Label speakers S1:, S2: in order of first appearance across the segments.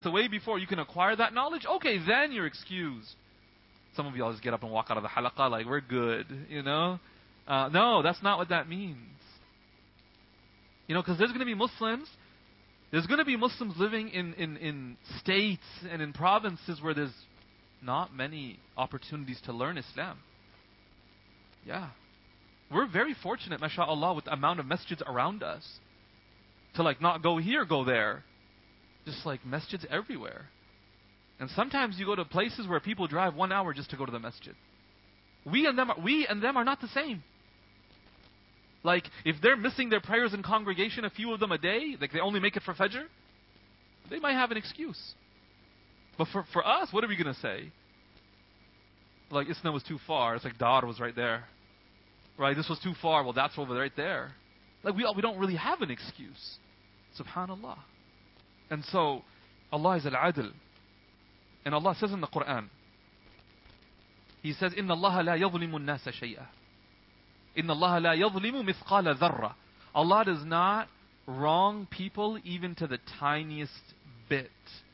S1: the way before you can acquire that knowledge, okay, then you're excused. Some of y'all just get up and walk out of the halaqah like, we're good, you know? No, that's not what that means. You know, because there's going to be Muslims, living in states and in provinces where there's not many opportunities to learn Islam. Yeah. We're very fortunate, mashallah, with the amount of masjids around us. To like not go here, go there. Just like masjids everywhere. And sometimes you go to places where people drive 1 hour just to go to the masjid. We and them are not the same. Like, if they're missing their prayers in congregation, a few of them a day, like they only make it for Fajr, they might have an excuse. But for us, what are we going to say? Like, Isna was too far. It's like Dar was right there. Right? This was too far. Well, that's over right there. Like, we don't really have an excuse. Subhanallah. And so, Allah is al-adl. And Allah says in the Quran, He says, إِنَّ اللَّهَ لَا يَظْلِمُ النَّاسَ شَيْئًا إِنَّ اللَّهَ لَا يَظْلِمُ مِثْقَالَ ذَرَّةٍ. Allah does not wrong people even to the tiniest bit.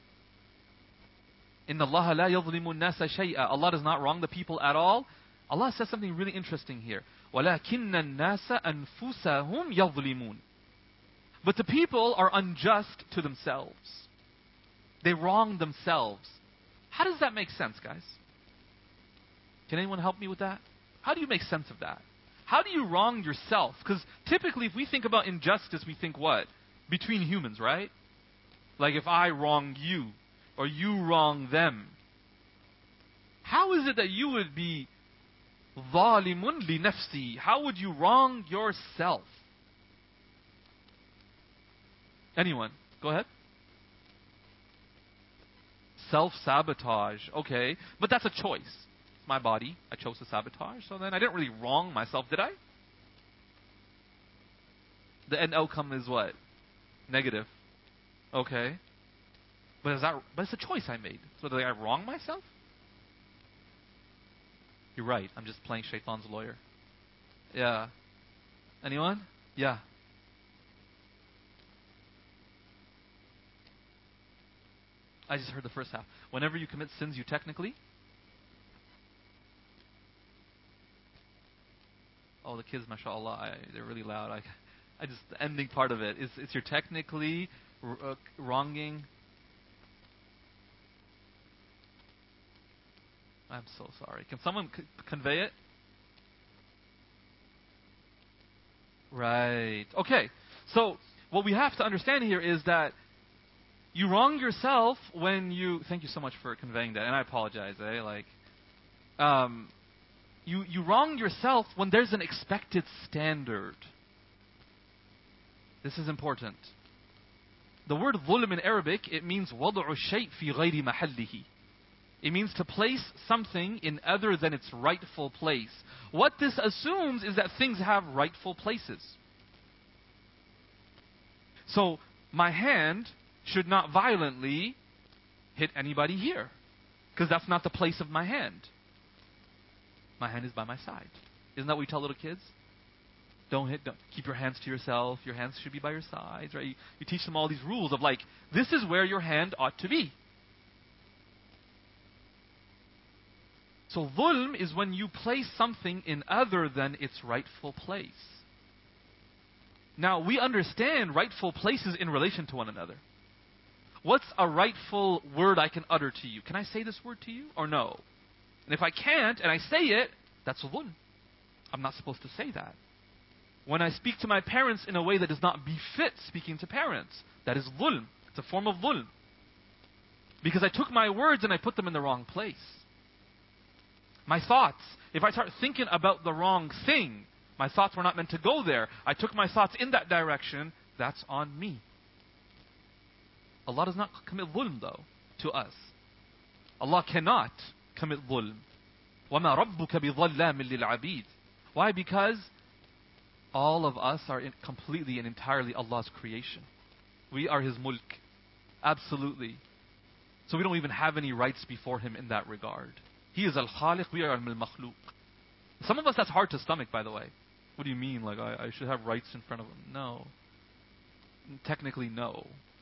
S1: إِنَّ اللَّهَ لَا يَظْلِمُ النَّاسَ شَيْئًا. Allah does not wrong the people at all. Allah says something really interesting here. وَلَكِنَّ النَّاسَ أَنفُسَهُمْ يَظْلِمُونَ. But the people are unjust to themselves. They wrong themselves. How does that make sense, guys? Can anyone help me with that? How do you make sense of that? How do you wrong yourself? Because typically if we think about injustice, we think what? Between humans, right? Like if I wrong you, or you wrong them. How is it that you would be ظَالِمٌ لِنَفْسِي? How would you wrong yourself? Anyone? Go ahead. Self-sabotage. Okay. But that's a choice. It's my body. I chose to sabotage. So then I didn't really wrong myself, did I? The end outcome is what? Negative. Okay. But it's a choice I made. So did I wrong myself? You're right. I'm just playing Shaitan's lawyer. Yeah. Anyone? Yeah. I just heard the first half. Whenever you commit sins, you technically... Oh, the kids, mashallah, they're really loud. I just, the ending part of it is you're technically wronging... I'm so sorry. Can someone convey it? Right. Okay. So, what we have to understand here is that you wrong yourself when you... Thank you so much for conveying that. And I apologize, You wrong yourself when there's an expected standard. This is important. The word ظلم in Arabic, it means وضع الشيء في غير محله. It means to place something in other than its rightful place. What this assumes is that things have rightful places. So, my hand should not violently hit anybody here. Because that's not the place of my hand. My hand is by my side. Isn't that what we tell little kids? Don't keep your hands to yourself. Your hands should be by your sides, right? You teach them all these rules of like, this is where your hand ought to be. So dhulm is when you place something in other than its rightful place. Now, we understand rightful places in relation to one another. What's a rightful word I can utter to you? Can I say this word to you or no? And if I can't and I say it, that's dhulm. I'm not supposed to say that. When I speak to my parents in a way that does not befit speaking to parents, that is dhulm. It's a form of dhulm. Because I took my words and I put them in the wrong place. My thoughts, if I start thinking about the wrong thing, my thoughts were not meant to go there. I took my thoughts in that direction, that's on me. Allah does not commit dhulm though, to us. Allah cannot commit dhulm. وَمَا رَبُّكَ بِظَلَّامٍ لِلْعَبِيدِ. Why? Because all of us are completely and entirely Allah's creation. We are His mulk. Absolutely. So we don't even have any rights before Him in that regard. He is al-Khaliq, we are al-Makhluq. Some of us that's hard to stomach, by the way. What do you mean? Like, I should have rights in front of Him? No. Technically, no.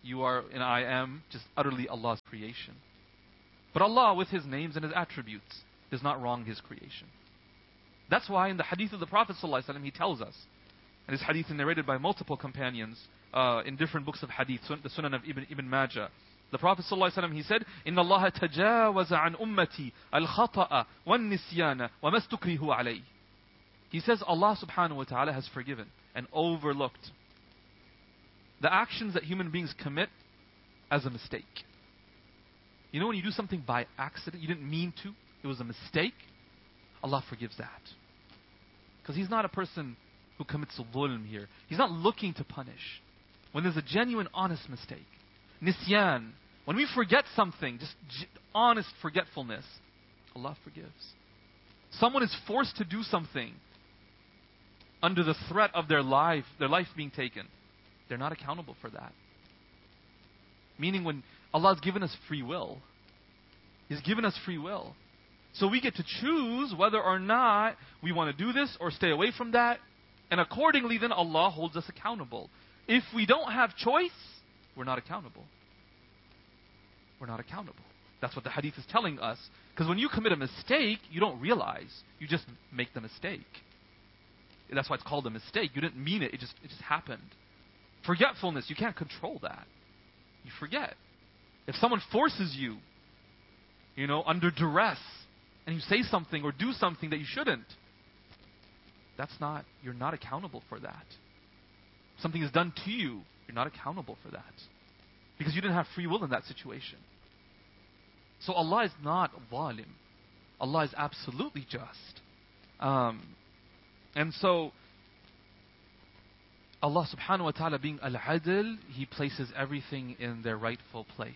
S1: You are and I am just utterly Allah's creation. But Allah, with His names and His attributes, does not wrong His creation. That's why in the hadith of the Prophet ﷺ, he tells us, and this hadith is narrated by multiple companions in different books of hadith, the Sunan of Ibn Majah. The Prophet ﷺ, he said, إِنَّ اللَّهَ تَجَاوَزَ عَنْ أُمَّتِي الْخَطَأَ وَالنِّسْيَانَ وَمَا اسْتُكْرِهُ عَلَيْهِ. He says Allah subhanahu wa ta'ala has forgiven and overlooked the actions that human beings commit as a mistake. You know when you do something by accident, you didn't mean to, it was a mistake, Allah forgives that. Because He's not a person who commits dhulm here. He's not looking to punish. When there's a genuine, honest mistake. Nisyan, when we forget something, just honest forgetfulness, Allah forgives. Someone is forced to do something under the threat of their life being taken. They're not accountable for that. Meaning when Allah has given us free will, He's given us free will. So we get to choose whether or not we want to do this or stay away from that. And accordingly then Allah holds us accountable. If we don't have choice, we're not accountable. We're not accountable. That's what the hadith is telling us. Because when you commit a mistake, you don't realize. You just make the mistake. That's why it's called a mistake. You didn't mean it. It just happened. Forgetfulness, you can't control that. You forget. If someone forces you, under duress, and you say something or do something that you shouldn't, you're not accountable for that. Something is done to you, you're not accountable for that. Because you didn't have free will in that situation. So Allah is not zalim. Allah is absolutely just. And so, Allah subhanahu wa ta'ala being al-adl, He places everything in their rightful place.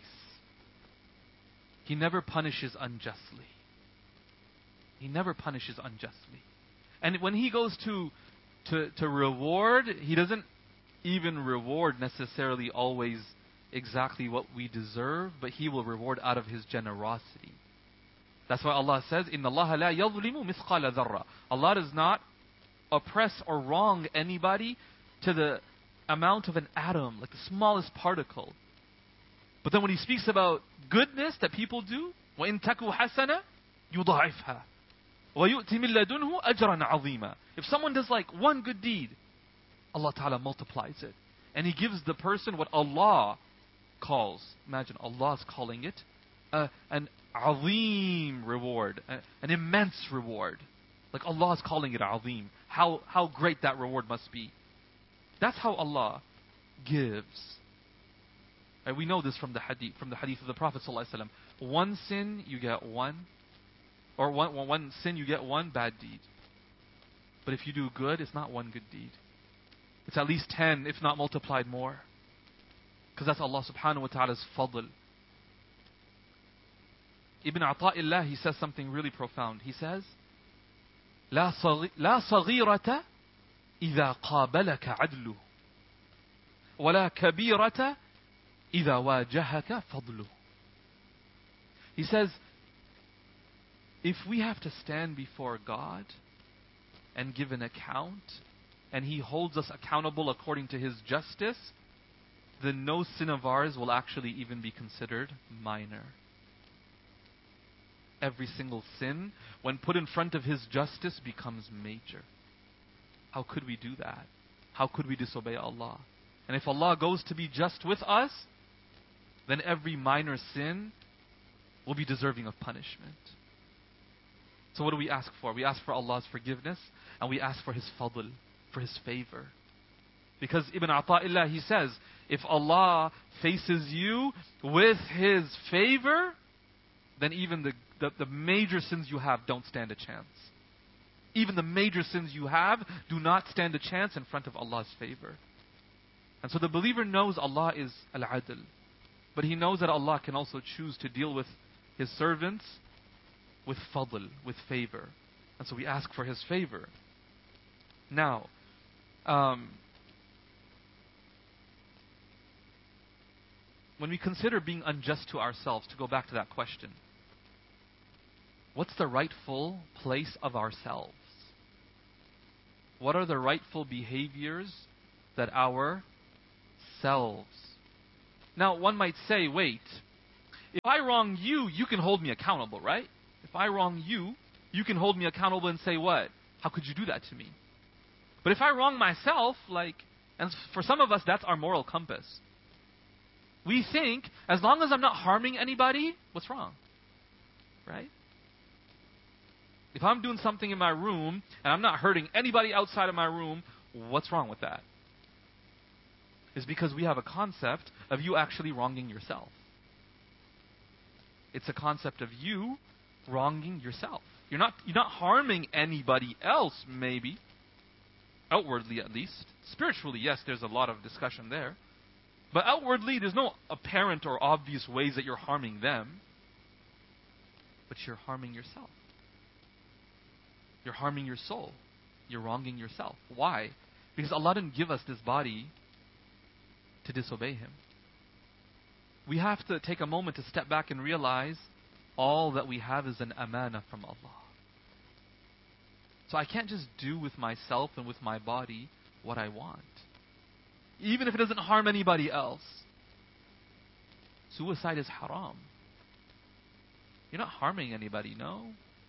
S1: He never punishes unjustly. He never punishes unjustly. And when He goes to reward, He doesn't even reward necessarily always exactly what we deserve, but He will reward out of His generosity. That's why Allah says, إِنَّ اللَّهَ لَا يَظْلِمُ مِثْقَالَ ذَرَّةٍ. Allah does not oppress or wrong anybody to the amount of an atom, like the smallest particle. But then when He speaks about goodness that people do, وَإِن تَكُوا حَسَنَةً يُضَاعِفْهَا وَيُؤْتِ مِن لَدُنْهُ أَجْرًا عَظِيمًا. If someone does like one good deed, Allah Ta'ala multiplies it. And He gives the person what Allah calls, imagine Allah's calling it, an azim reward, an immense reward. Like Allah is calling it azim. How great that reward must be. That's how Allah gives. And we know this from the hadith of the Prophet ﷺ. One sin, you get one. Or one sin, you get one bad deed. But if you do good, it's not one good deed. It's at least 10, if not multiplied more. Because that's Allah subhanahu wa ta'ala's fadl. Ibn Ata'illah, he says something really profound. He says, لا صغيرة إذا قابلك عدله ولا كبيرة إذا واجهك فضله. He says, if we have to stand before God and give an account, and He holds us accountable according to His justice, then no sin of ours will actually even be considered minor. Every single sin, when put in front of His justice, becomes major. How could we do that? How could we disobey Allah? And if Allah goes to be just with us, then every minor sin will be deserving of punishment. So what do we ask for? We ask for Allah's forgiveness, and we ask for His fadl, for His favor. Because Ibn Ata'illah, he says, if Allah faces you with His favor, then even the major sins you have don't stand a chance. Even the major sins you have do not stand a chance in front of Allah's favor. And so the believer knows Allah is al-adl. But he knows that Allah can also choose to deal with His servants with fadl, with favor. And so we ask for His favor. Now, when we consider being unjust to ourselves, to go back to that question, what's the rightful place of ourselves? What are the rightful behaviors that our selves? Now, one might say, wait, if I wrong you, you can hold me accountable, right? If I wrong you, you can hold me accountable and say, what? How could you do that to me? But if I wrong myself, and for some of us, that's our moral compass. We think, as long as I'm not harming anybody, what's wrong? Right? If I'm doing something in my room, and I'm not hurting anybody outside of my room, what's wrong with that? It's because we have a concept of you actually wronging yourself. It's a concept of you wronging yourself. You're not harming anybody else, maybe. Outwardly, at least. Spiritually, yes, there's a lot of discussion there. But outwardly, there's no apparent or obvious ways that you're harming them. But you're harming yourself. You're harming your soul. You're wronging yourself. Why? Because Allah didn't give us this body to disobey Him. We have to take a moment to step back and realize all that we have is an amana from Allah. So I can't just do with myself and with my body what I want. Even if it doesn't harm anybody else. Suicide is haram. You're not harming anybody, no.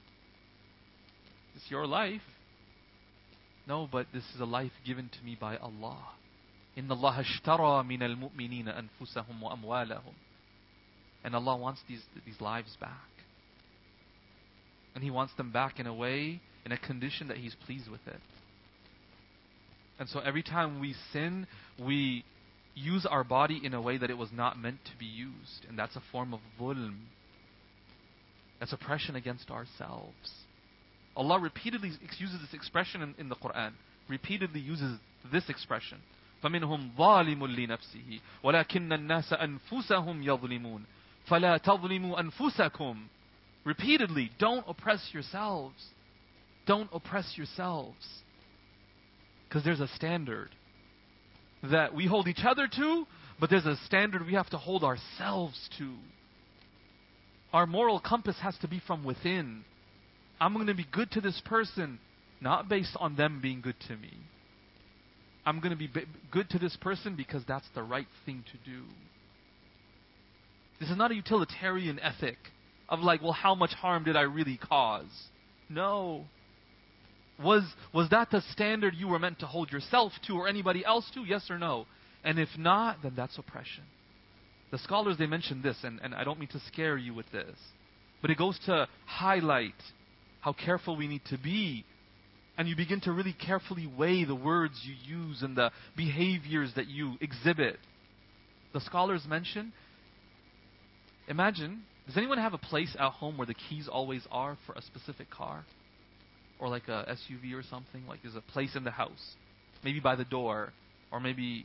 S1: It's your life. No, but this is a life given to me by Allah. إِنَّ اللَّهَ اشْتَرَى مِنَ الْمُؤْمِنِينَ أَنفُسَهُمْ وَأَمْوَالَهُم. And Allah wants these lives back. And He wants them back in a way, in a condition that He's pleased with it. And so every time we sin, we use our body in a way that it was not meant to be used. And that's a form of dhulm. That's oppression against ourselves. Allah repeatedly uses this expression in the Quran. Repeatedly uses this expression. فَمِنْهُمْ ظَالِمٌ لِنَفْسِهِ وَلَكِنَّ النَّاسَ أَنفُسَهُمْ يَظْلِمُونَ فَلَا تَظْلِمُوا أَنفُسَكُمْ. Repeatedly, don't oppress yourselves. Don't oppress yourselves. Because there's a standard that we hold each other to, but there's a standard we have to hold ourselves to. Our moral compass has to be from within. I'm going to be good to this person, not based on them being good to me. I'm going to be good to this person because that's the right thing to do. This is not a utilitarian ethic of well, how much harm did I really cause? No. Was that the standard you were meant to hold yourself to or anybody else to? Yes or no? And if not, then that's oppression. The scholars, they mention this, and I don't mean to scare you with this, but it goes to highlight how careful we need to be. And you begin to really carefully weigh the words you use and the behaviors that you exhibit. The scholars mention, imagine, does anyone have a place at home where the keys always are for a specific car? Or like a SUV or something? Like there's a place in the house. Maybe by the door. Or maybe,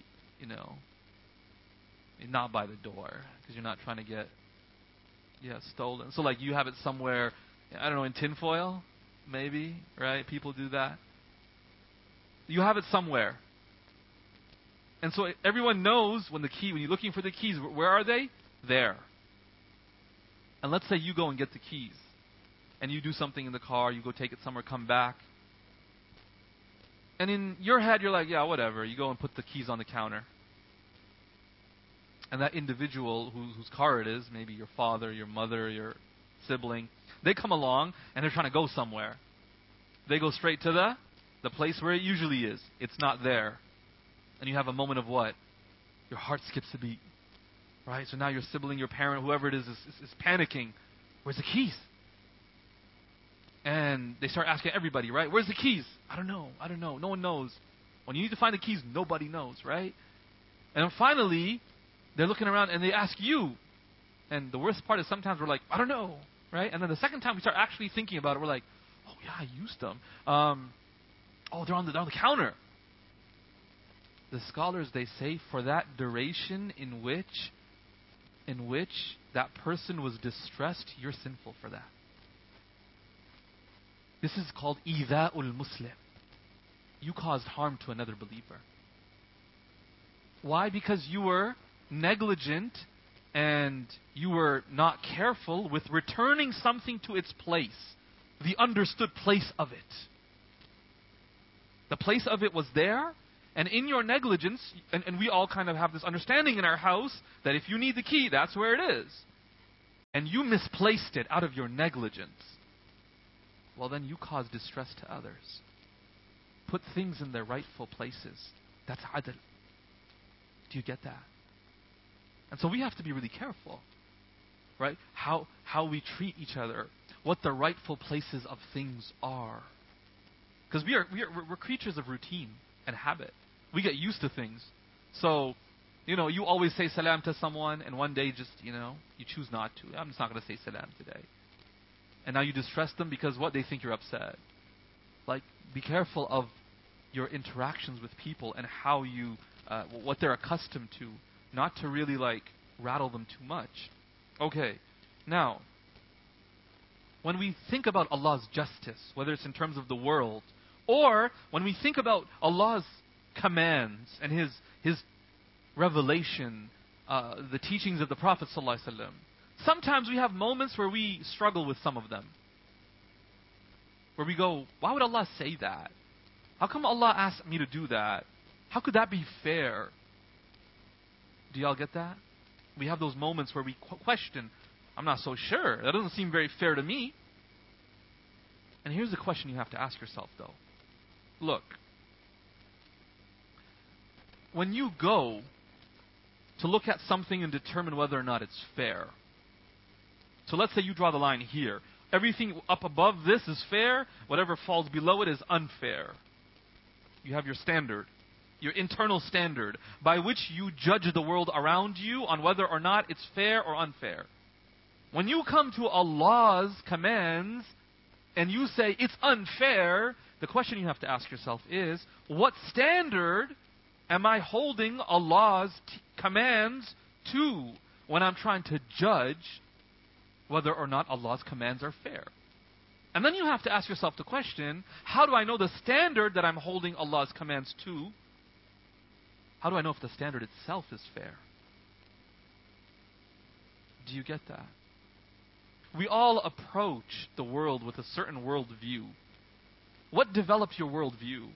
S1: not by the door. Because you're not trying to get stolen. So you have it somewhere, I don't know, in tinfoil? Maybe, right? People do that. You have it somewhere. And so everyone knows when you're looking for the keys, where are they? There. And let's say you go and get the keys. And you do something in the car, you go take it somewhere, come back. And in your head, you're like, yeah, whatever. You go and put the keys on the counter. And that individual whose car it is, maybe your father, your mother, your sibling, they come along and they're trying to go somewhere. They go straight to the place where it usually is. It's not there. And you have a moment of what? Your heart skips a beat. Right? So now your sibling, your parent, whoever it is panicking. Where's the keys? And they start asking everybody, right? Where's the keys? I don't know. No one knows. When you need to find the keys, nobody knows, right? And then finally, they're looking around and they ask you. And the worst part is sometimes we're like, I don't know, right? And then the second time we start actually thinking about it, we're like, oh yeah, I used them. They're on the counter. The scholars, they say, for that duration in which that person was distressed, you're sinful for that. This is called إِذَاءُ Muslim. You caused harm to another believer. Why? Because you were negligent and you were not careful with returning something to its place. The understood place of it. The place of it was there, And in your negligence, and we all kind of have this understanding in our house that if you need the key, that's where it is. And you misplaced it out of your negligence. Well, then you cause distress to others. Put things in their rightful places. That's adl. Do you get that? And so we have to be really careful, right? How we treat each other, what the rightful places of things are. Because we're creatures of routine and habit. We get used to things. So, you always say salam to someone, and one day just, you choose not to. I'm just not going to say salam today. And now you distress them because what? They think you're upset. Like, be careful of your interactions with people and how you, what they're accustomed to. Not to really, rattle them too much. Okay. Now, when we think about Allah's justice, whether it's in terms of the world, or when we think about Allah's commands and His revelation, the teachings of the Prophet ﷺ, sometimes we have moments where we struggle with some of them. Where we go, why would Allah say that? How come Allah asked me to do that? How could that be fair? Do y'all get that? We have those moments where we question, I'm not so sure. That doesn't seem very fair to me. And here's the question you have to ask yourself, though. Look, when you go to look at something and determine whether or not it's fair. So let's say you draw the line here. Everything up above this is fair. Whatever falls below it is unfair. You have your standard, your internal standard, by which you judge the world around you on whether or not it's fair or unfair. When you come to Allah's commands and you say it's unfair, the question you have to ask yourself is, what standard am I holding Allah's commands to when I'm trying to judge whether or not Allah's commands are fair? And then you have to ask yourself the question, how do I know the standard that I'm holding Allah's commands to? How do I know if the standard itself is fair? Do you get that? We all approach the world with a certain worldview. What developed your worldview?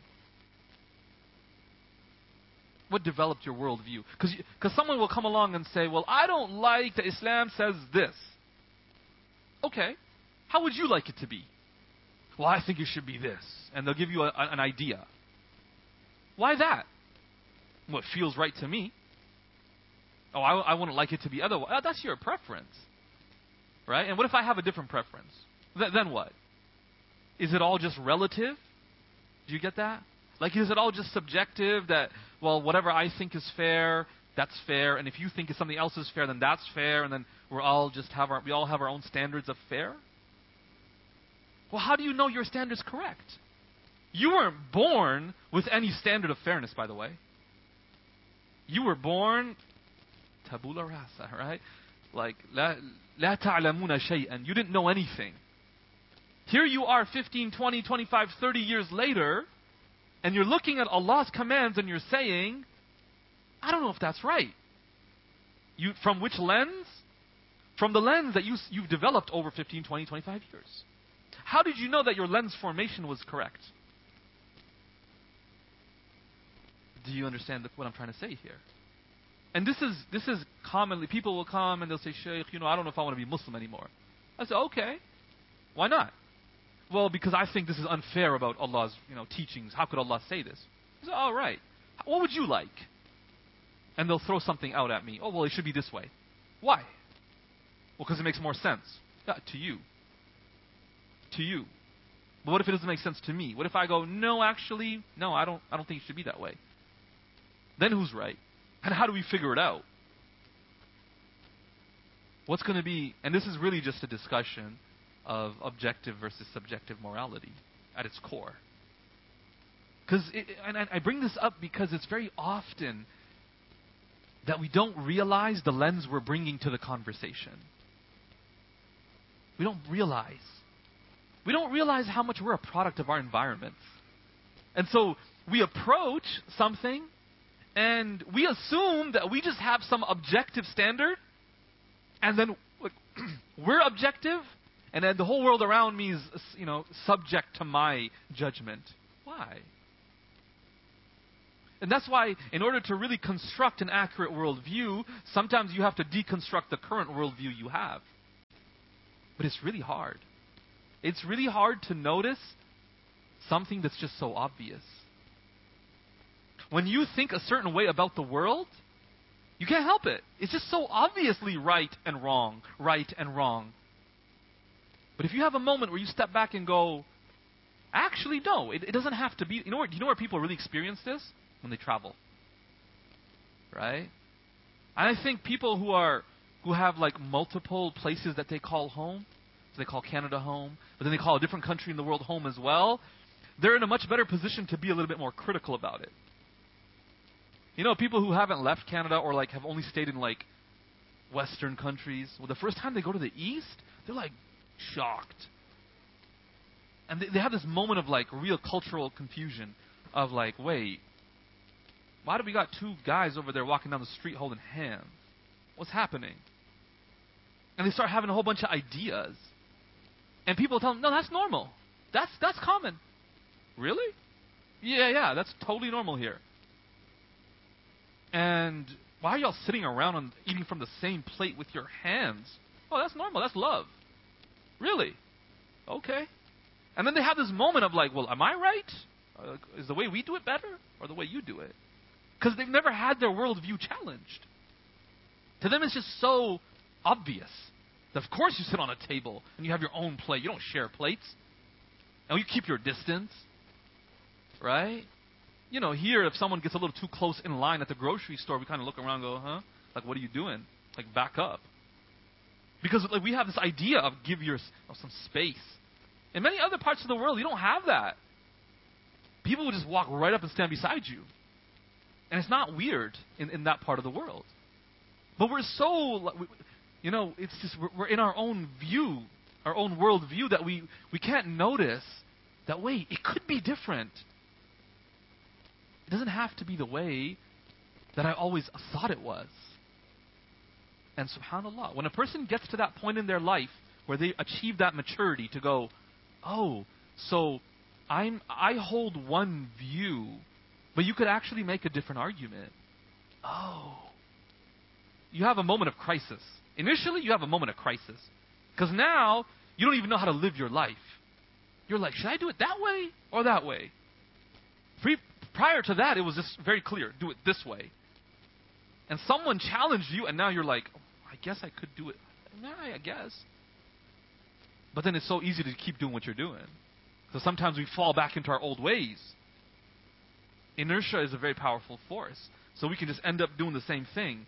S1: What developed your worldview? Because someone will come along and say, well, I don't like that Islam says this. Okay. How would you like it to be? Well, I think it should be this. And they'll give you an idea. Why that? Well, it feels right to me. Oh, I wouldn't like it to be otherwise. That's your preference. Right? And what if I have a different preference? Then what? Is it all just relative? Do you get that? Like, is it all just subjective that, well, whatever I think is fair, that's fair, and if you think something else is fair, then that's fair, and then we all have our own standards of fair? Well, how do you know your standard's correct? You weren't born with any standard of fairness, by the way. You were born tabula rasa, right? Like, la ta'lamuna shay'an. You didn't know anything. Here you are 15, 20, 25, 30 years later, and you're looking at Allah's commands and you're saying, I don't know if that's right. From which lens? From the lens that you've developed over 15, 20, 25 years. How did you know that your lens formation was correct? Do you understand what I'm trying to say here? And this is commonly, people will come and they'll say, Shaykh, I don't know if I want to be Muslim anymore. I say, okay. Why not? Well, because I think this is unfair about Allah's teachings. How could Allah say this? I say, all right. What would you like? And they'll throw something out at me. Oh, well, it should be this way. Why? Well, because it makes more sense. Yeah, to you. To you. But what if it doesn't make sense to me? What if I go, no, actually, no, I don't think it should be that way. Then who's right? And how do we figure it out? What's going to be, and this is really just a discussion of objective versus subjective morality at its core. And I bring this up because it's very often that we don't realize the lens we're bringing to the conversation. We don't realize. We don't realize how much we're a product of our environment. And so we approach something and we assume that we just have some objective standard, and then we're objective, and then the whole world around me is, subject to my judgment. Why? And that's why, in order to really construct an accurate worldview, sometimes you have to deconstruct the current worldview you have. But it's really hard. It's really hard to notice something that's just so obvious. When you think a certain way about the world, you can't help it. It's just so obviously right and wrong, right and wrong. But if you have a moment where you step back and go, actually, no, it doesn't have to be. Do you know where people really experience this? When they travel. Right? And I think people who have like multiple places that they call home, so they call Canada home, but then they call a different country in the world home as well, they're in a much better position to be a little bit more critical about it. You know, people who haven't left Canada or like have only stayed in like Western countries, well, the first time they go to the East, they're like shocked. And they have this moment of like real cultural confusion of like, wait, why do we got two guys over there walking down the street holding hands? What's happening? And they start having a whole bunch of ideas. And people tell them, no, that's normal. That's common. Really? Yeah, that's totally normal here. And why are y'all sitting around and eating from the same plate with your hands? Oh, that's normal. That's love. Really? Okay. And then they have this moment of like, well, am I right? Is the way we do it better? Or the way you do it? Because they've never had their worldview challenged. To them, it's just so obvious. Of course you sit on a table and you have your own plate. You don't share plates. And you keep your distance. Right? You know, here, if someone gets a little too close in line at the grocery store, we kind of look around and go, huh? Like, what are you doing? Like, back up. Because like, we have this idea of give yourself some space. In many other parts of the world, you don't have that. People will just walk right up and stand beside you. And it's not weird in that part of the world. But we're so, you know, it's just, we're in our own view, our own world view that we can't notice that, wait, it could be different. It doesn't have to be the way that I always thought it was. And subhanAllah, when a person gets to that point in their life where they achieve that maturity to go, oh, so I hold one view, but you could actually make a different argument. Oh. You have a moment of crisis. Initially, you have a moment of crisis. Because now, you don't even know how to live your life. You're like, should I do it that way or that way? Prior to that, it was just very clear. Do it this way. And someone challenged you, and now you're like, oh, I guess I could do it. Nah, I guess. But then it's so easy to keep doing what you're doing. So sometimes we fall back into our old ways. Inertia is a very powerful force. So we can just end up doing the same thing.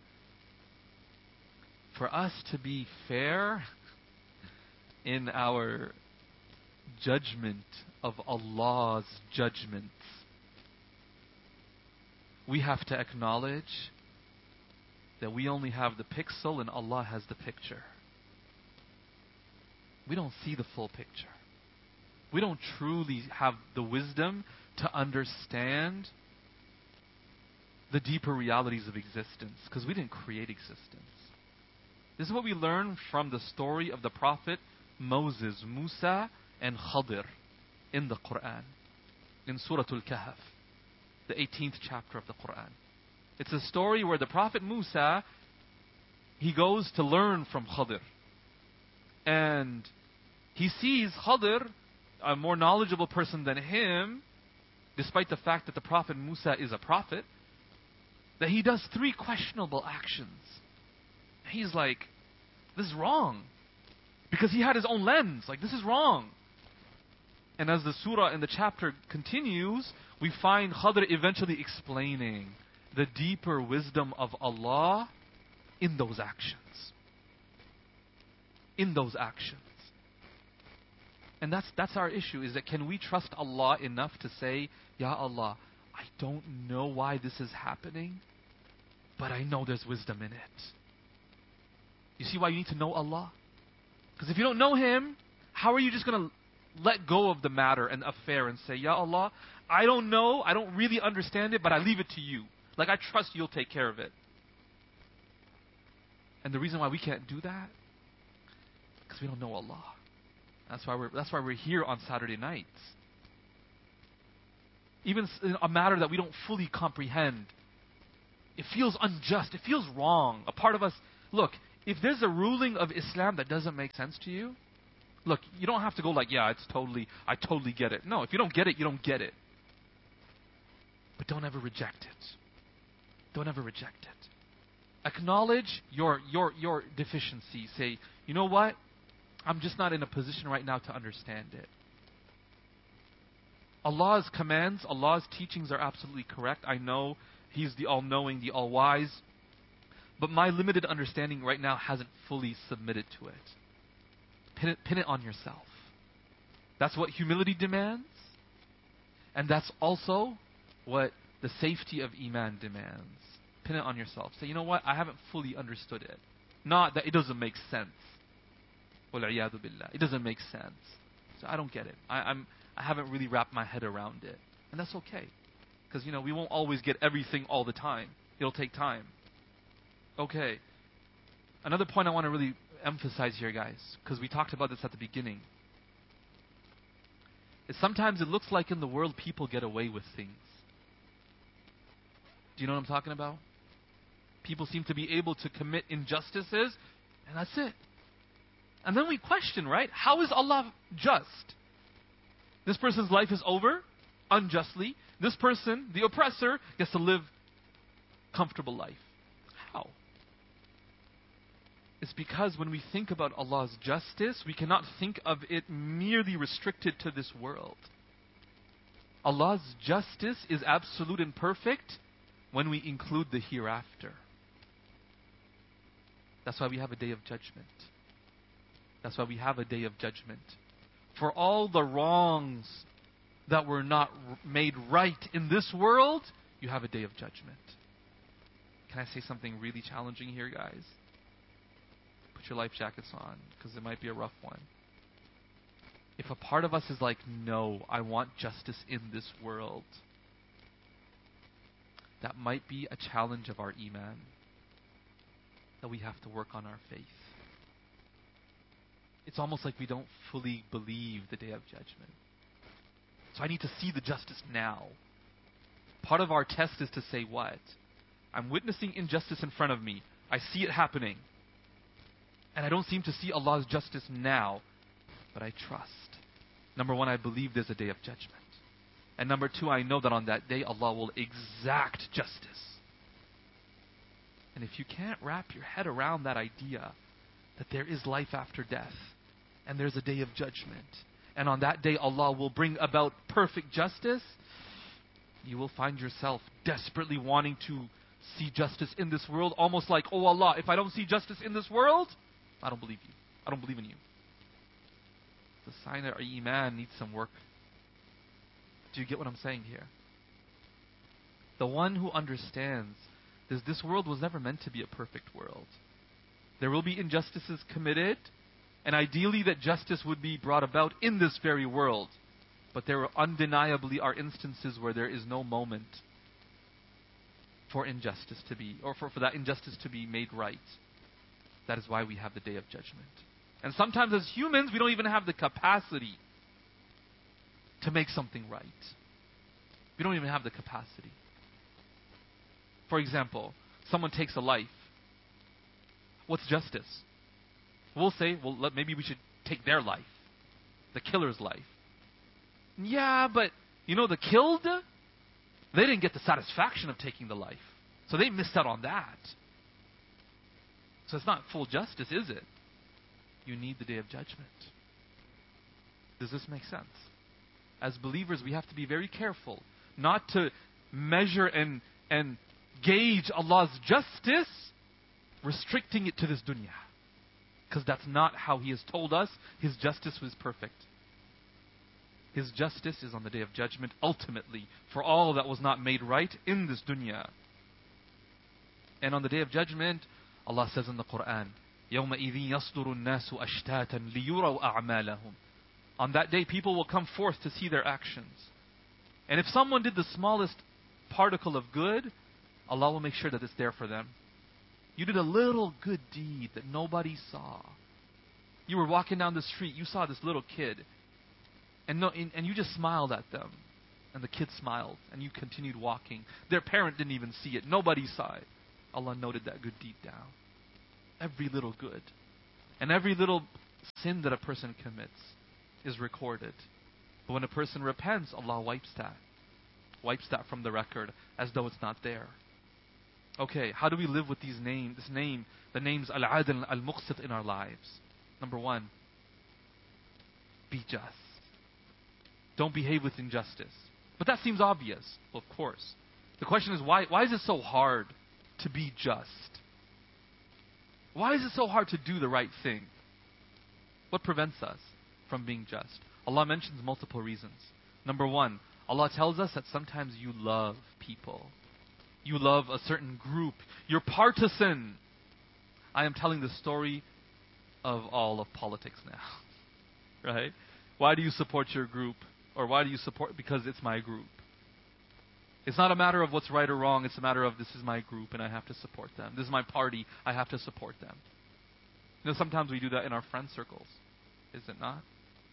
S1: For us to be fair in our judgment of Allah's judgments, we have to acknowledge that we only have the pixel and Allah has the picture. We don't see the full picture. We don't truly have the wisdom to understand the deeper realities of existence because we didn't create existence. This is what we learn from the story of the Prophet Moses, Musa, and Khadir in the Quran, in Surah Al-Kahf, the 18th chapter of the Quran. It's a story where the Prophet Musa, he goes to learn from Khadir. And he sees Khadir, a more knowledgeable person than him, despite the fact that the Prophet Musa is a prophet, that he does 3 questionable actions. He's like, this is wrong. Because he had his own lens. Like, this is wrong. And as the surah and the chapter continues, we find Khadir eventually explaining the deeper wisdom of Allah in those actions. In those actions. And that's our issue, is that can we trust Allah enough to say, Ya Allah, I don't know why this is happening, but I know there's wisdom in it. You see why you need to know Allah? Because if you don't know Him, how are you just going to let go of the matter and affair and say, Ya Allah, I don't know, I don't really understand it, but I leave it to you. Like, I trust you'll take care of it. And the reason why we can't do that, because we don't know Allah. That's why we're here on Saturday nights. even in a matter that we don't fully comprehend. It feels unjust. It feels wrong. A part of us, look, if there's a ruling of Islam that doesn't make sense to you, look, you don't have to go like, yeah, I totally get it. No, if you don't get it, you don't get it. But don't ever reject it. Don't ever reject it. Acknowledge your deficiency. Say, you know what? I'm just not in a position right now to understand it. Allah's commands, Allah's teachings are absolutely correct. I know He's the all-knowing, the all-wise. But my limited understanding right now hasn't fully submitted to it. Pin it on yourself. That's what humility demands. And that's also what the safety of Iman demands. Pin it on yourself. Say, you know what? I haven't fully understood it. Not that it doesn't make sense. وَالْعِيَاذُ بِاللَّهِ. It doesn't make sense. So I don't get it. I haven't really wrapped my head around it. And that's okay. Because, we won't always get everything all the time. It'll take time. Okay. Another point I want to really emphasize here, guys, because we talked about this at the beginning, is sometimes it looks like in the world people get away with things. Do you know what I'm talking about? People seem to be able to commit injustices, and that's it. And then we question, right? How is Allah just? This person's life is over unjustly. This person, the oppressor, gets to live comfortable life. How? It's because when we think about Allah's justice, we cannot think of it merely restricted to this world. Allah's justice is absolute and perfect when we include the hereafter. That's why we have a day of judgment. That's why we have a day of judgment. For all the wrongs that were not made right in this world, you have a day of judgment. Can I say something really challenging here, guys? Put your life jackets on, because it might be a rough one. If a part of us is like, no, I want justice in this world, that might be a challenge of our Iman, that we have to work on our faith. It's almost like we don't fully believe the day of judgment. So I need to see the justice now. Part of our test is to say what? I'm witnessing injustice in front of me. I see it happening. And I don't seem to see Allah's justice now. But I trust. Number one, I believe there's a day of judgment. And number two, I know that on that day Allah will exact justice. And if you can't wrap your head around that idea that there is life after death, and there's a day of judgment, and on that day Allah will bring about perfect justice, you will find yourself desperately wanting to see justice in this world, almost like, oh Allah, if I don't see justice in this world, I don't believe you. I don't believe in you. It's a sign that our Iman needs some work. Do you get what I'm saying here? The one who understands this world was never meant to be a perfect world. There will be injustices committed, and ideally that justice would be brought about in this very world. But there undeniably are instances where there is no moment for injustice to be, or for that injustice to be made right. That is why we have the day of judgment. And sometimes as humans, we don't even have the capacity to make something right. We don't even have the capacity. For example, someone takes a life. What's justice? We'll say, well, maybe we should take their life. The killer's life. Yeah, but, the killed, they didn't get the satisfaction of taking the life. So they missed out on that. So it's not full justice, is it? You need the day of judgment. Does this make sense? As believers, we have to be very careful not to measure and gauge Allah's justice restricting it to this dunya. Because that's not how He has told us His justice was perfect. His justice is on the day of judgment ultimately for all that was not made right in this dunya. And on the day of judgment, Allah says in the Quran, يَوْمَئِذٍ يَصْدُرُ النَّاسُ أَشْتَاتًا لِيُرَوْا أَعْمَالَهُم. On that day, people will come forth to see their actions. And if someone did the smallest particle of good, Allah will make sure that it's there for them. You did a little good deed that nobody saw. You were walking down the street, you saw this little kid, and you just smiled at them. And the kid smiled, and you continued walking. Their parent didn't even see it. Nobody saw it. Allah noted that good deed down. Every little good. And every little sin that a person commits is recorded. But when a person repents, Allah wipes that. Wipes that from the record as though it's not there. Okay, how do we live with the names Al-Adl, Al-Muqsit in our lives? Number one, be just. Don't behave with injustice. But that seems obvious. Well, of course. The question is, why is it so hard to be just? Why is it so hard to do the right thing? What prevents us from being just? Allah mentions multiple reasons. Number one, Allah tells us that sometimes you love people. You love a certain group. You're partisan. I am telling the story of all of politics now. Right? Why do you support your group? Or why do you support? Because it's my group. It's not a matter of what's right or wrong. It's a matter of this is my group and I have to support them. This is my party. I have to support them. You know, sometimes we do that in our friend circles. Is it not?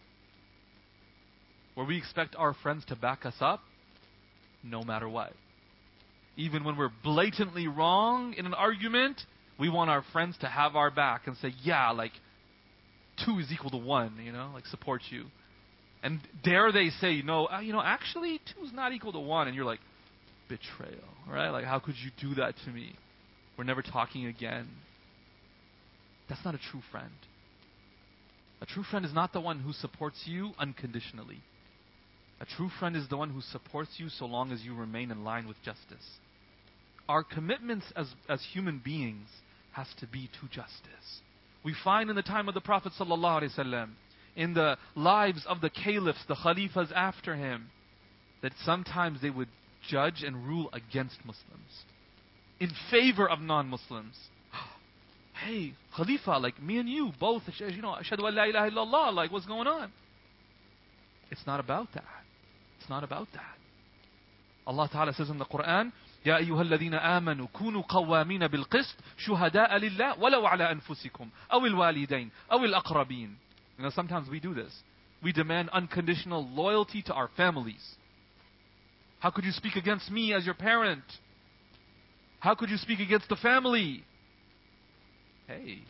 S1: Where we expect our friends to back us up no matter what. Even when we're blatantly wrong in an argument, we want our friends to have our back and say, yeah, like 2 is equal to 1, like support you. And dare they say, no, actually 2 is not equal to 1. And you're like, betrayal, right? Like, how could you do that to me? We're never talking again. That's not a true friend. A true friend is not the one who supports you unconditionally. A true friend is the one who supports you so long as you remain in line with justice. Our commitments as human beings has to be to justice. We find in the time of the Prophet ﷺ, in the lives of the caliphs, the khalifas after him, that sometimes they would judge and rule against Muslims, in favor of non-Muslims. Hey, Khalifa, like me and you both, ashhadu an la ilaha illallah, like what's going on? It's not about that. It's not about that. Allah Ta'ala says in the Quran, يا أيها الذين آمنوا كونوا قوامين بالقسط شهداء لله ولو على أنفسكم أو الوالدين أو الأقربين. Sometimes we do this. We demand unconditional loyalty to our families. How could you speak against me as your parent? How could you speak against the family? Hey,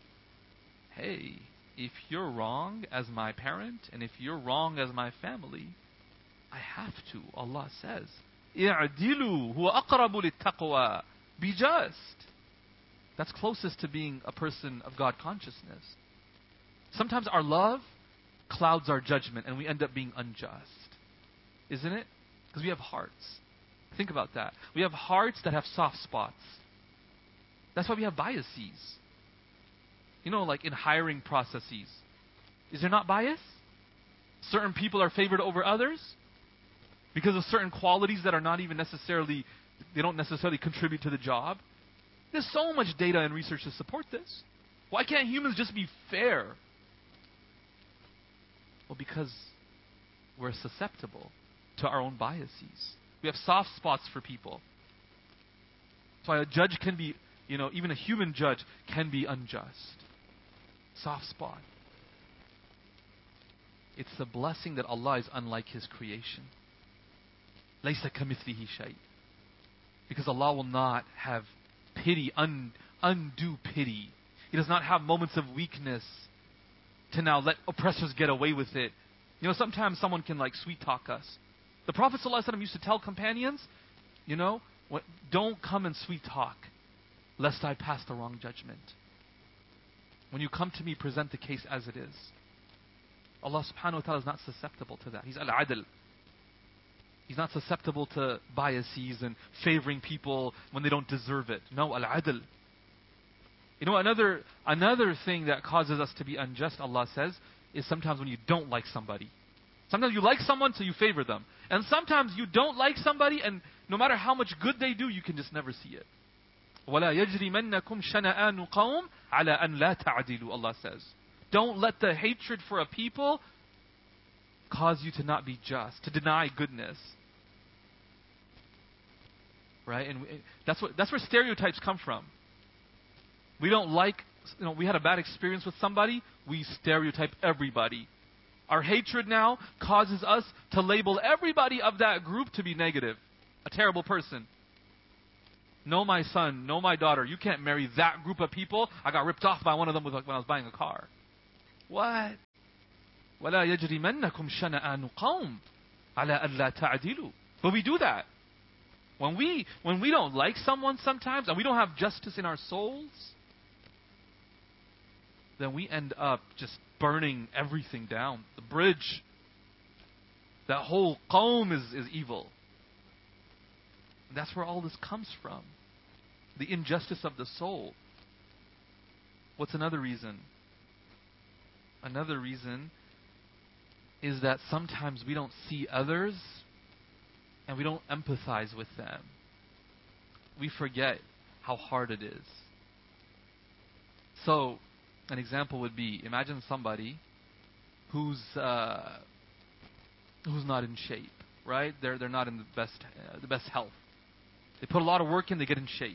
S1: if you're wrong as my parent and if you're wrong as my family, I have to. Allah says, اعدلوا هو أقرب للتقوى. Be just. That's closest to being a person of God consciousness. Sometimes our love clouds our judgment and we end up being unjust. Isn't it? Because we have hearts. Think about that. We have hearts that have soft spots. That's why we have biases. Like in hiring processes. Is there not bias? Certain people are favored over others because of certain qualities that are not even necessarily, they don't necessarily contribute to the job. There's so much data and research to support this. Why can't humans just be fair? Well, because we're susceptible to our own biases. We have soft spots for people. That's why a judge can be, even a human judge can be unjust. Soft spot. It's the blessing that Allah is unlike His creation. لَيْسَ كَمِثْلِهِ شَيْءٍ. Because Allah will not have pity, undue pity. He does not have moments of weakness to now let oppressors get away with it. Sometimes someone can sweet talk us. The Prophet ﷺ used to tell companions, don't come and sweet talk, lest I pass the wrong judgment. When you come to me, present the case as it is. Allah subhanahu wa ta'ala is not susceptible to that. He's al-adl. He's not susceptible to biases and favoring people when they don't deserve it. No, al-adl. Another thing that causes us to be unjust, Allah says, is sometimes when you don't like somebody. Sometimes you like someone, so you favor them. And sometimes you don't like somebody, and no matter how much good they do, you can just never see it. وَلَا يَجْرِمَنَّكُمْ شَنَآنُ قَوْمٍ عَلَىٰ أَنْ لَا تَعْدِلُوا, Allah says. Don't let the hatred for a people cause you to not be just, to deny goodness. Right? And that's where stereotypes come from. We don't like, we had a bad experience with somebody, we stereotype everybody. Our hatred now causes us to label everybody of that group to be negative. A terrible person. No, my son, no, my daughter, you can't marry that group of people. I got ripped off by one of them when I was buying a car. What? وَلَا يَجْرِمَنَّكُمْ شَنَآنُ قَوْمٍ عَلَىٰ أَلَّا تَعْدِلُوا. But we do that. When we don't like someone sometimes, and we don't have justice in our souls, then we end up just burning everything down. The bridge. That whole qawm is evil. And that's where all this comes from. The injustice of the soul. What's another reason? Another reason is that sometimes we don't see others and we don't empathize with them. We forget how hard it is. So, an example would be, imagine somebody who's not in shape, right? They're not in the best health. They put a lot of work in, they get in shape.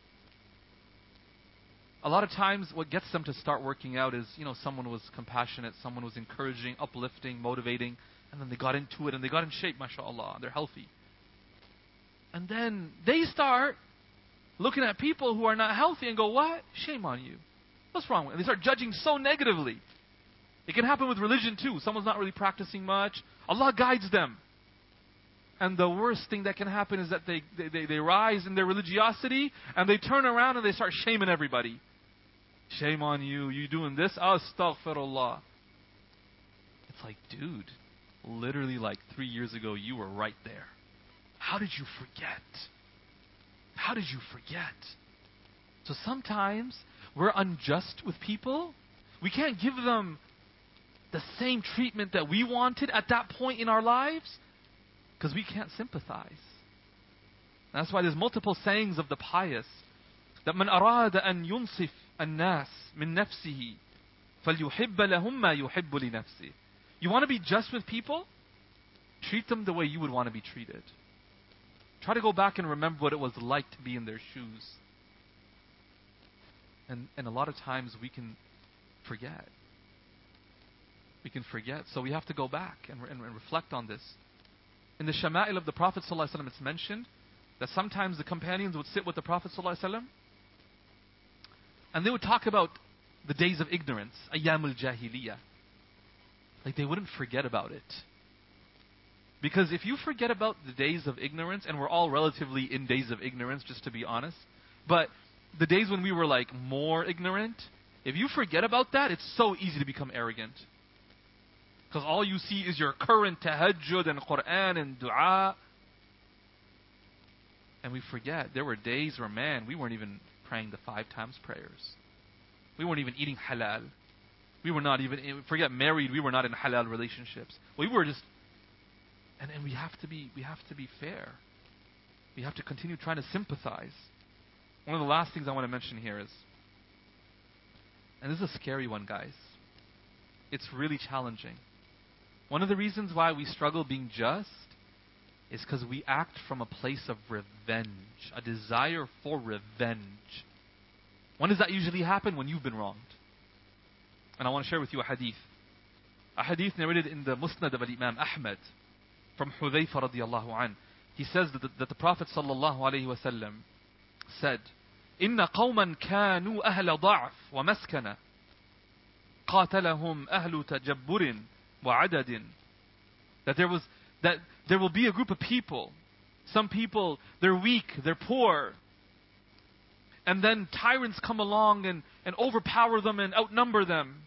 S1: A lot of times what gets them to start working out is, someone was compassionate, someone was encouraging, uplifting, motivating, and then they got into it and they got in shape, mashallah, they're healthy. And then they start looking at people who are not healthy and go, what? Shame on you. What's wrong with it? They start judging so negatively. It can happen with religion too. Someone's not really practicing much. Allah guides them. And the worst thing that can happen is that they rise in their religiosity and they turn around and they start shaming everybody. Shame on you. You doing this? Astaghfirullah. It's like, dude, literally like 3 years ago you were right there. How did you forget? How did you forget? So sometimes we're unjust with people. We can't give them the same treatment that we wanted at that point in our lives because we can't sympathize. That's why there's multiple sayings of the pious that من أراد أن ينصف الناس من نفسه فليحب لهم ما يحب لنفسه. You want to be just with people? Treat them the way you would want to be treated. Try to go back and remember what it was like to be in their shoes. And a lot of times we can forget. We can forget. So we have to go back and reflect on this. In the Shama'il of the Prophet ﷺ, it's mentioned that sometimes the companions would sit with the Prophet ﷺ and they would talk about the days of ignorance, Ayyamul Jahiliyyah. Like they wouldn't forget about it. Because if you forget about the days of ignorance, and we're all relatively in days of ignorance, just to be honest, but the days when we were like more ignorant, if you forget about that, it's so easy to become arrogant. Because all you see is your current tahajjud and Quran and dua. And we forget, there were days where, man, we weren't even praying the 5 times prayers. We weren't even eating halal. We were not even, forget married, we were not in halal relationships. We were just, and we have to be fair. We have to continue trying to sympathize. One of the last things I want to mention here is, and this is a scary one, guys. It's really challenging. One of the reasons why we struggle being just is because we act from a place of revenge, a desire for revenge. When does that usually happen? When you've been wronged. And I want to share with you a hadith. A hadith narrated in the Musnad of Imam Ahmad from Hudhayfa radiallahu an. He says that the Prophet sallallahu alayhi wa sallam said, إِنَّ قَوْمًا كَانُوا أَهْلَ ضَعْفٍ وَمَسْكَنَةٍ قَاتَلَهُمْ أَهْلُ تَجَبُّرٍ وَعَدَدٍ. That there will be a group of people. Some people, they're weak, they're poor. And then tyrants come along and overpower them and outnumber them.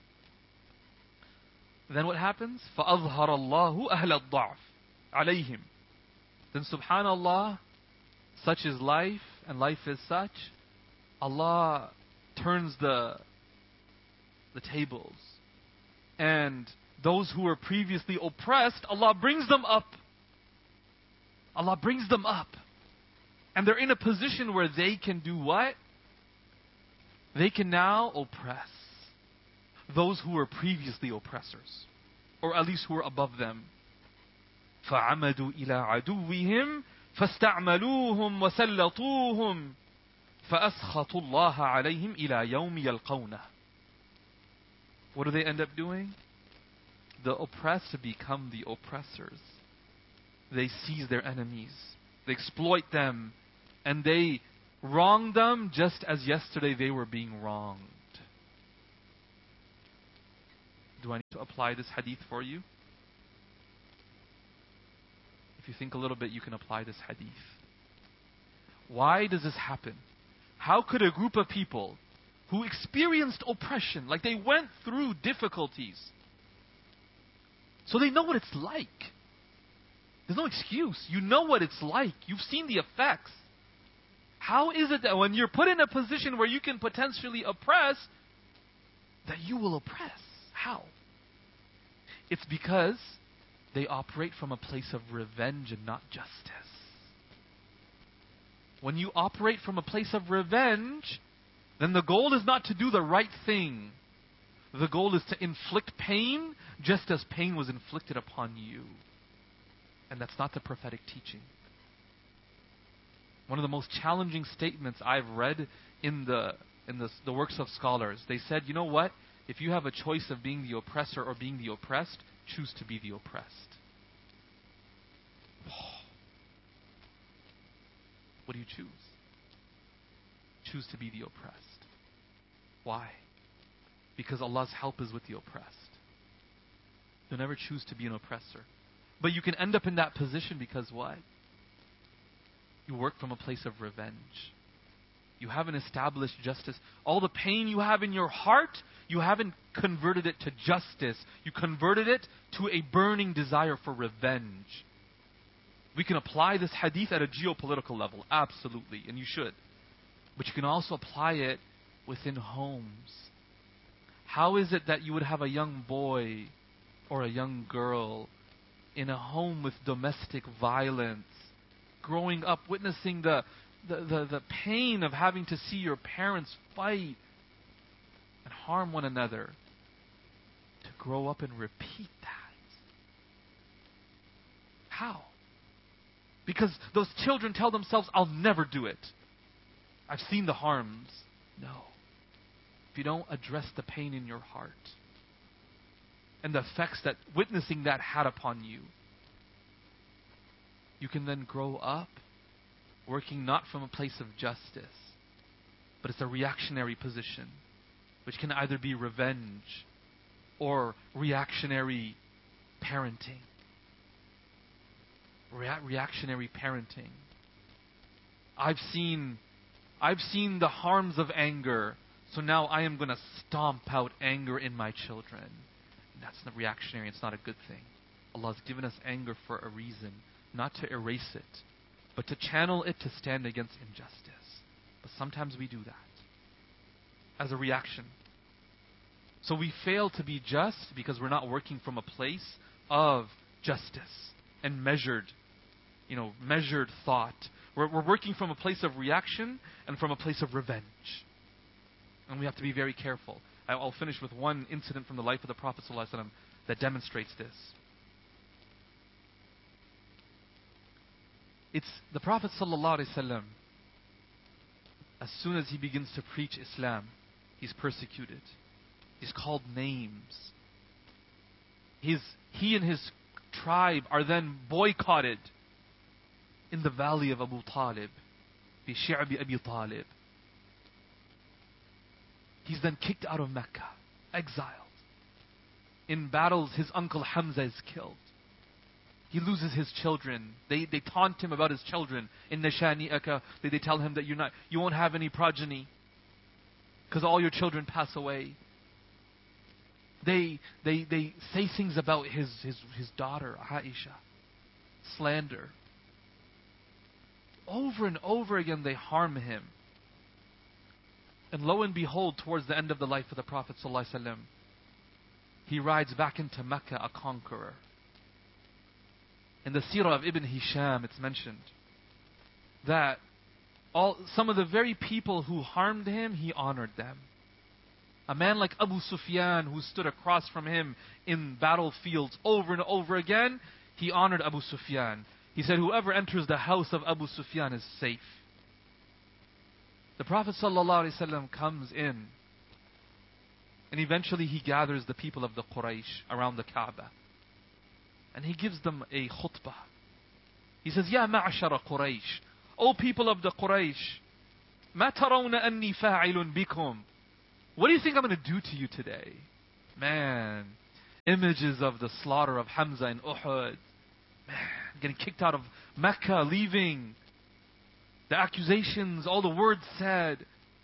S1: Then what happens? فَأَظْهَرَ اللَّهُ أَهْلَ الضَّعْفِ عَلَيْهِمْ. Then subhanallah, such is life, and life is such. Allah turns the tables. And those who were previously oppressed, Allah brings them up. Allah brings them up. And they're in a position where they can do what? They can now oppress those who were previously oppressors. Or at least who were above them. فَعَمَدُوا إِلَىٰ عَدُوِّهِمْ فَاسْتَعْمَلُوهُمْ وَسَلَّطُوهُمْ فَأَسْخَطُوا اللَّهَ عَلَيْهِمْ إِلَىٰ يَوْمِ يَلْقَوْنَهُ. What do they end up doing? the oppressed become the oppressors. They seize their enemies. They exploit them. And they wrong them just as yesterday they were being wronged. Do I need to apply this hadith for you? If you think a little bit, you can apply this hadith. Why does this happen? How could a group of people who experienced oppression, like they went through difficulties, so they know what it's like. There's no excuse. You know what it's like. You've seen the effects. How is it that when you're put in a position where you can potentially oppress, that you will oppress? How? It's because they operate from a place of revenge and not justice. When you operate from a place of revenge, then the goal is not to do the right thing. The goal is to inflict pain just as pain was inflicted upon you. And that's not the prophetic teaching. One of the most challenging statements I've read in the works of scholars, they said, you know what? If you have a choice of being the oppressor or being the oppressed, choose to be the oppressed. What do you choose? Choose to be the oppressed. Why? Because Allah's help is with the oppressed. You'll never choose to be an oppressor. But you can end up in that position because what? You work from a place of revenge. You haven't established justice. All the pain you have in your heart, you haven't converted it to justice. You converted it to a burning desire for revenge. We can apply this hadith at a geopolitical level, absolutely, and you should. But you can also apply it within homes. How is it that you would have a young boy or a young girl in a home with domestic violence, growing up witnessing the pain of having to see your parents fight and harm one another, to grow up and repeat that? How? Because those children tell themselves, I'll never do it. I've seen the harms. No. If you don't address the pain in your heart and the effects that witnessing that had upon you, you can then grow up working not from a place of justice, but it's a reactionary position, which can either be revenge or reactionary parenting. Reactionary parenting. I've seen the harms of anger, so now I am going to stomp out anger in my children. And that's not reactionary. It's not a good thing. Allah has given us anger for a reason, not to erase it, but to channel it to stand against injustice. But sometimes we do that as a reaction. So we fail to be just because we're not working from a place of justice and measured thought. We're working from a place of reaction and from a place of revenge. And we have to be very careful. I'll finish with one incident from the life of the Prophet ﷺ that demonstrates this. It's the Prophet ﷺ, as soon as he begins to preach Islam, he's persecuted. He's called names. He and his tribe are then boycotted in the valley of Abu Talib, fi Shi'bi Abi Talib. He's then kicked out of Mecca, exiled. In battles, his uncle Hamza is killed. He loses his children. They taunt him about his children. In Nashani'aka, they tell him that you won't have any progeny because all your children pass away. They say things about his daughter Aisha, slander. Over and over again they harm him. And lo and behold, towards the end of the life of the Prophet ﷺ, he rides back into Mecca a conqueror. In the seerah of Ibn Hisham, it's mentioned that some of the very people who harmed him, he honored them. A man like Abu Sufyan, who stood across from him in battlefields over and over again, he honored Abu Sufyan. He said, whoever enters the house of Abu Sufyan is safe. The Prophet ﷺ comes in And eventually he gathers the people of the Quraysh around the Kaaba. And he gives them a khutbah. He says, Ya ma'ashara Quraysh, O people of the Quraysh, ma tarawna anni fa'ilun bikum. What do you think I'm going to do to you today? Man, images of the slaughter of Hamza in Uhud. Man, getting kicked out of Mecca, leaving. The accusations, all the words said.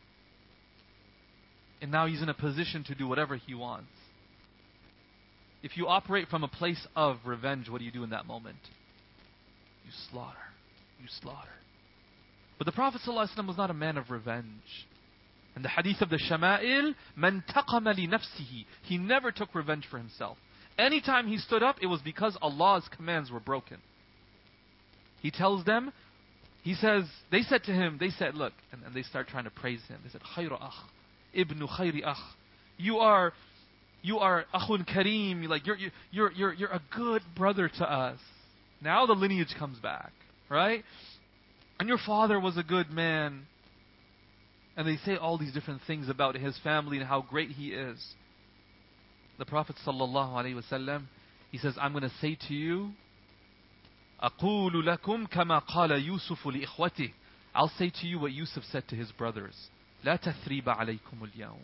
S1: And now he's in a position to do whatever he wants. If you operate from a place of revenge, what do you do in that moment? You slaughter. You slaughter. But the Prophet ﷺ was not a man of revenge. And the hadith of the Shama'il, Man taqama li nafsihi. He never took revenge for himself. Anytime he stood up, it was because Allah's commands were broken. He tells them, he says, they said to him, they said, look, and they start trying to praise him. They said, Khayra akh, ibnu khayri akh. You are akhun kareem, like you're a good brother to us. Now the lineage comes back, right? And your father was a good man. And they say all these different things about his family and how great he is. The Prophet ﷺ, he says, I'm going to say to you, أَقُولُ لَكُمْ كَمَا قَالَ يُوسُفُ لِإِخْوَتِهِ. I'll say to you what Yusuf said to his brothers. لَا تَثْرِيبَ عَلَيْكُمُ الْيَوْمِ.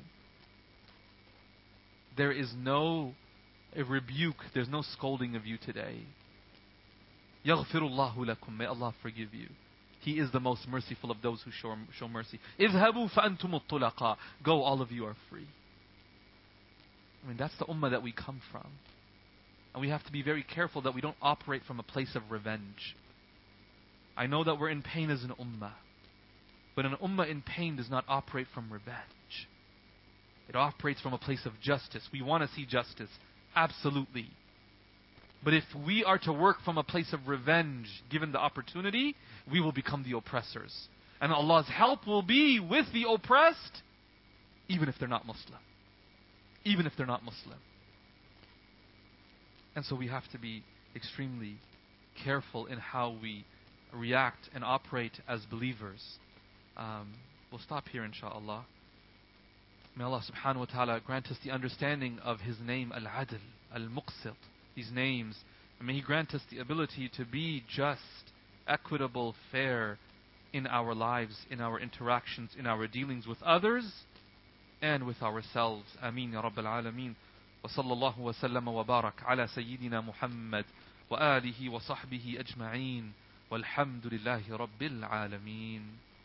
S1: There is no rebuke, there's no scolding of you today. يَغْفِرُ اللَّهُ لَكُمْ. May Allah forgive you. He is the most merciful of those who show mercy. اذهبوا فأنتم الطلقاء. Go, all of you are free. I mean, that's the ummah that we come from. And we have to be very careful that we don't operate from a place of revenge. I know that we're in pain as an ummah. But an ummah in pain does not operate from revenge. It operates from a place of justice. We want to see justice. Absolutely. But if we are to work from a place of revenge, given the opportunity, we will become the oppressors. And Allah's help will be with the oppressed, even if they're not Muslim. Even if they're not Muslim. And so we have to be extremely careful in how we react and operate as believers. We'll stop here, inshaAllah. May Allah subhanahu wa ta'ala grant us the understanding of His name, Al-Adl, Al-Muqsit. These names. And may He grant us the ability to be just, equitable, fair in our lives, in our interactions, in our dealings with others, and with ourselves. Ameen ya Rabbal Alameen. Wa sallallahu wa sallama wa barak ala Sayyidina Muhammad wa alihi wa sahbihi ajma'een. Walhamdulillahi Rabbil Alameen.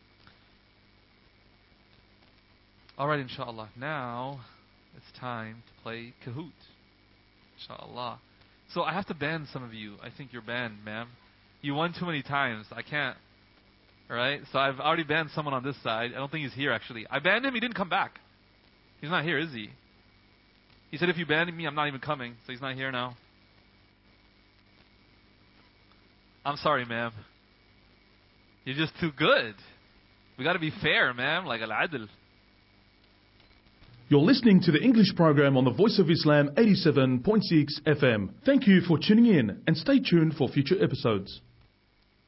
S1: Alright, inshaAllah. Now, it's time to play Kahoot. InshaAllah. So I have to ban some of you. I think you're banned, ma'am. You won too many times. I can't. Alright? So I've already banned someone on this side. I don't think he's here, actually. I banned him. He didn't come back. He's not here, is he? He said, if you ban me, I'm not even coming. So he's not here now. I'm sorry, ma'am. You're just too good. We got to be fair, ma'am. Like al-adl.
S2: You're listening to the English program on the Voice of Islam 87.6 FM. Thank you for tuning in and stay tuned for future episodes.